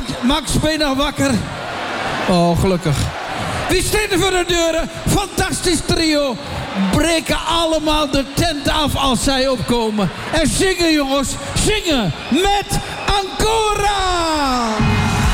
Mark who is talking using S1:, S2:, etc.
S1: Max, ben je nog wakker? Oh, gelukkig. Wie staat er voor de deuren? Fantastisch trio. Breken allemaal de tent af als zij opkomen. En zingen, jongens. Zingen met Ancora.